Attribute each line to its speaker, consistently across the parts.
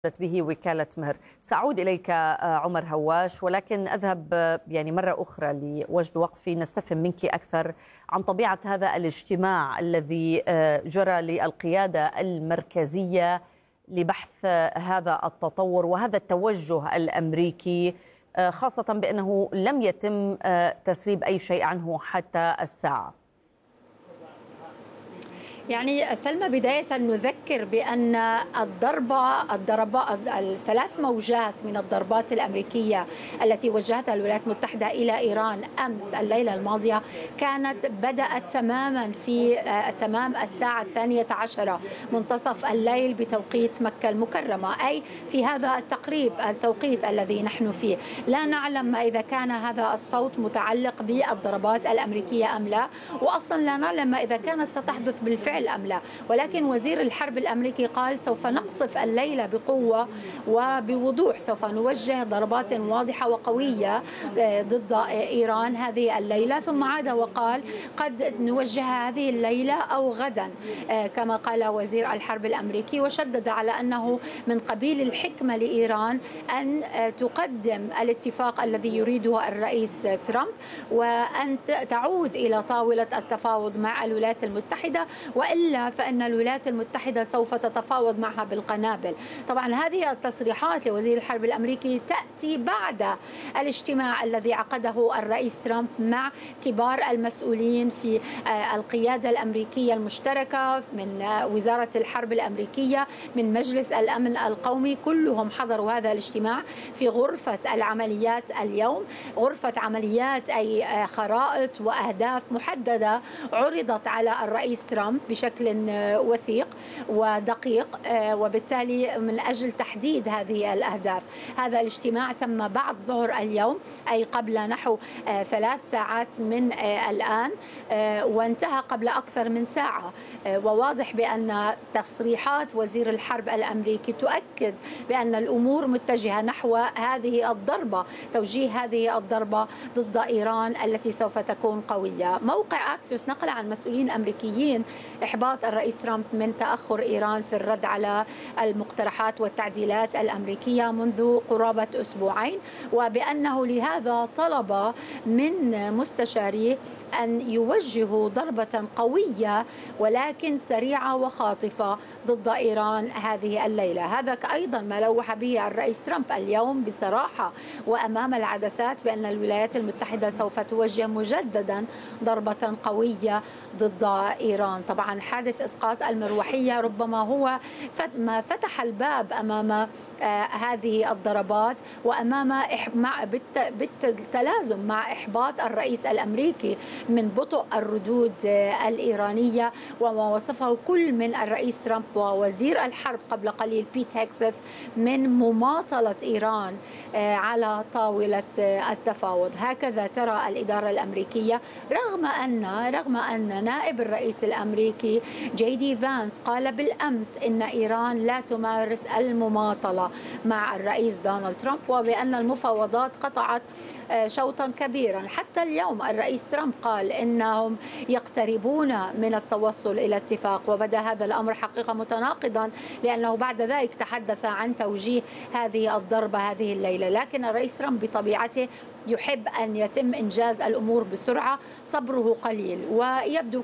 Speaker 1: به وكالة مهر. سأعود إليك عمر هواش، ولكن أذهب مرة أخرى لوجد وقفي نستفهم منك أكثر عن طبيعة هذا الاجتماع الذي جرى للقيادة المركزية لبحث هذا التطور وهذا التوجه الأمريكي، خاصة بأنه لم يتم تسريب أي شيء عنه حتى الساعة.
Speaker 2: سلمى، بداية نذكر بأن الثلاث موجات من الضربات الأمريكية التي وجهتها الولايات المتحدة إلى إيران أمس الليلة الماضية كانت بدأت تماما في تمام الساعة 12 منتصف الليل بتوقيت مكة المكرمة، أي في هذا التوقيت الذي نحن فيه. لا نعلم إذا كان هذا الصوت متعلق بالضربات الأمريكية أم لا، وأصلا لا نعلم إذا كانت ستحدث بالفعل أم لا، ولكن وزير الحرب الأمريكي قال سوف نقصف الليلة بقوة وبوضوح، سوف نوجه ضربات واضحة وقوية ضد إيران هذه الليلة، ثم عاد وقال قد نوجهها هذه الليلة أو غدا كما قال وزير الحرب الأمريكي، وشدد على أنه من قبيل الحكمة لإيران أن تقدم الاتفاق الذي يريده الرئيس ترامب وأن تعود إلى طاولة التفاوض مع الولايات المتحدة، وإلا فإن الولايات المتحدة سوف تتفاوض معها بالقنابل. طبعا هذه التصريحات لوزير الحرب الأمريكي تأتي بعد الاجتماع الذي عقده الرئيس ترامب مع كبار المسؤولين في القيادة الأمريكية المشتركة، من وزارة الحرب الأمريكية، من مجلس الأمن القومي، كلهم حضروا هذا الاجتماع في غرفة العمليات اليوم. غرفة عمليات أي خرائط وأهداف محددة عرضت على الرئيس ترامب بشكل وثيق ودقيق، وبالتالي من أجل تحديد هذه الأهداف. هذا الاجتماع تم بعد ظهر اليوم، أي قبل نحو 3 ساعات من الآن، وانتهى قبل أكثر من ساعة. وواضح بأن تصريحات وزير الحرب الأمريكي تؤكد بأن الأمور متجهة نحو هذه الضربة، توجيه هذه الضربة ضد إيران التي سوف تكون قوية. موقع أكسيوس نقل عن مسؤولين أمريكيين إحباط الرئيس ترامب من تأخر إيران في الرد على المقترحات والتعديلات الأمريكية منذ قرابة أسبوعين، وبأنه لهذا طلب من مستشاريه أن يوجهوا ضربة قوية ولكن سريعة وخاطفة ضد إيران هذه الليلة. هذا أيضا ما لوح به الرئيس ترامب اليوم بصراحة وأمام العدسات بأن الولايات المتحدة سوف توجه مجددا ضربة قوية ضد إيران. طبعا حادث إسقاط المروحية ربما هو ما فتح الباب أمام هذه الضربات، وأمام بالتلازم مع إحباط الرئيس الأمريكي من بطء الردود الإيرانية، وما وصفه كل من الرئيس ترامب ووزير الحرب قبل قليل بيت هيكسث من مماطلة إيران على طاولة التفاوض. هكذا ترى الإدارة الأمريكية، رغم أن نائب الرئيس الأمريكي جي دي فانس قال بالأمس إن إيران لا تمارس المماطلة مع الرئيس دونالد ترامب، وبأن المفاوضات قطعت شوطا كبيرا. حتى اليوم الرئيس ترامب قال إنهم يقتربون من التوصل إلى اتفاق، وبدأ هذا الأمر حقيقة متناقضا لأنه بعد ذلك تحدث عن توجيه هذه الضربة هذه الليلة. لكن الرئيس ترامب بطبيعته يحب أن يتم إنجاز الأمور بسرعة، صبره قليل، ويبدو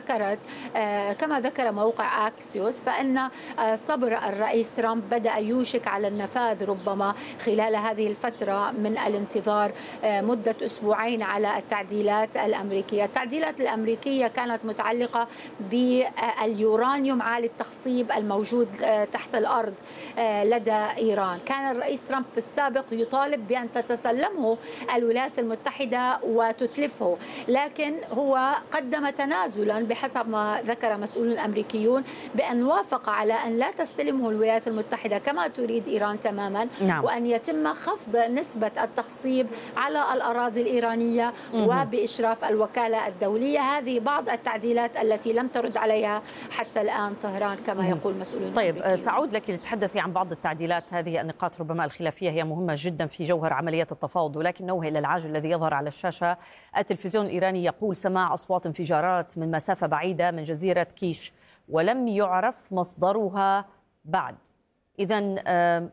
Speaker 2: كما ذكر موقع أكسيوس فإن صبر الرئيس ترامب بدأ يوشك على النفاذ ربما خلال هذه الفترة من الانتظار مدة أسبوعين على التعديلات الأمريكية. التعديلات الأمريكية كانت متعلقة باليورانيوم عالي التخصيب الموجود تحت الأرض لدى إيران. كان الرئيس ترامب في السابق يطالب بأن تتسلمه الولايات المتحدة وتتلفه، لكن هو قدم تنازلا بحسب ما ذكر مسؤولون أمريكيون بأن وافق على أن لا تستلمه الولايات المتحدة كما تريد إيران تماما، وأن يتم خفض نسبة التخصيب على الأراضي الإيرانية وبإشراف الوكالة الدولية. هذه بعض التعديلات التي لم ترد عليها حتى الآن طهران كما يقول مسؤولون.
Speaker 1: طيب سأعود لك لتتحدثي عن بعض التعديلات. هذه النقاط ربما الخلافية هي مهمة جدا في جوهر عملية التفاوض، ولكن إلى العاجل الذي يظهر على الشاشة التلفزيون الإيراني يقول سماع أصوات انفجارات من مسافة بعيدة من جزيرة كيش ولم يعرف مصدرها بعد. إذن